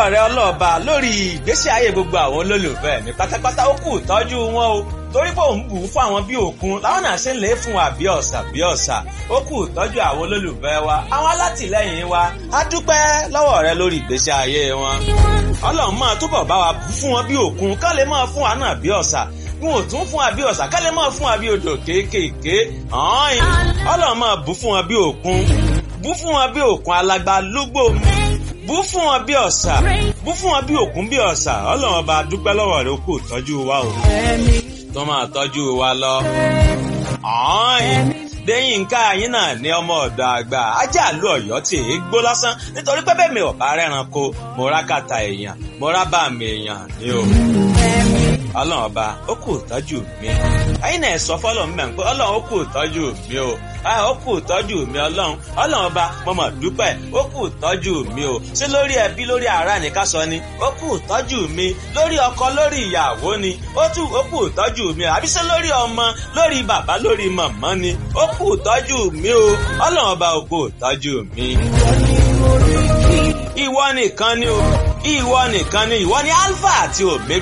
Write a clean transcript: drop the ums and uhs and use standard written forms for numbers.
lọ́wọ́ rẹ ọlọ́ọ̀ba lórí ìgbésí ayé gbogbo àwọn olólùfẹ́ mi pátápátá. Ó kù tọ́jú wọn o, torí pé òun bù ú fún àwọn bí òkun láwọn náà ṣe ń lè fún wa bí ọ̀sà bí ọ̀sà. Ó kù tọ́jú àwọn olólùfẹ́ wa, àwọn alátìlẹ́yìn wa. A dúpẹ́ lọ́wọ́ rẹ lórí ìgbésí ayé wọn. Ọlọ́run máa túbọ̀ bá wa bù fún wọn bí òkun, ká lè máa fún wa náà bí ọ̀sà. Wọn ò tún fún wa bí ọ̀sà, ká lè máa fún wa bí odò kéékèèké. Ọlọ́run máa bù fún wọn bí òkun, bù fún wọn bí òkun alágbá lúgbò, bù fún wọn bí ọ̀sà, bù fún wọn bí òkun bí ọ̀sà. Ọlọ́run ọba dúpẹ́ lọ́wọ́ rẹ, ó kù tọ́jú wa o, tó máa tọ́jú wa lọ. Déyìnká yín náà ní ọmọ ọ̀dọ̀ àgbà ajá àlú Ọ̀yọ́ tí èé gbó lásán, nítorí pé bẹ́ẹ̀ mi ò bá rẹ́ranko mo rá kàtà èèyàn, mo rá bá mi èèyàn ní o. Ọlọ́run ọba ó kù tọ́jú mi. Ẹ̀yin náà sọ fọ́lọ́run mẹ́rin pé Ọlọ́run ó kù tọ́jú mi o. Ó kù tọ́jú mi Ọlọ́run ọba mo mà dúpẹ́, ó kù tọ́jú mi o. Ṣé lórí ẹbí lórí ará ni ká sọ ni? Ó kù tọ́jú mi. Lórí ọkọ lórí ìyàwó ni? Ó kù tọ́jú mi o. Àbí ṣé lórí ọmọ lórí bàbá lórí màmá ni? Ó kù tọ́jú mi o. Ọlọ́run ọba ó kù tọ́jú mi. Ìwọ nìkan ni o. Ìwọ nìkan ni. Ìwọ ni Alpha àti Omega.